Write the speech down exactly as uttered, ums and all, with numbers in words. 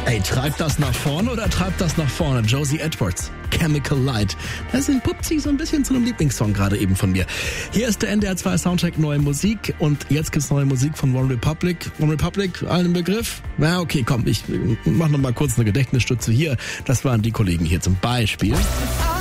Ey, treibt das nach vorne oder treibt das nach vorne? Josie Edwards, Chemical Light. Das puppt sich so ein bisschen zu einem Lieblingssong gerade eben von mir. Hier ist der N D R zwei Soundcheck, neue Musik. Und jetzt gibt's neue Musik von One Republic. One Republic, allen im Begriff? Na, okay, komm, ich mach noch mal kurz eine Gedächtnisstütze hier. Das waren die Kollegen hier zum Beispiel.